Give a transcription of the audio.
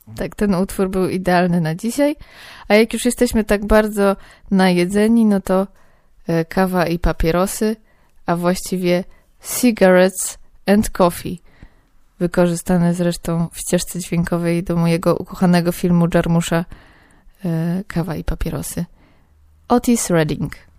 Tak, ten utwór był idealny na dzisiaj. A jak już jesteśmy tak bardzo najedzeni, no to kawa i papierosy, a właściwie cigarettes and coffee. Wykorzystane zresztą w ścieżce dźwiękowej do mojego ukochanego filmu Jarmusza Kawa i papierosy. Otis Redding.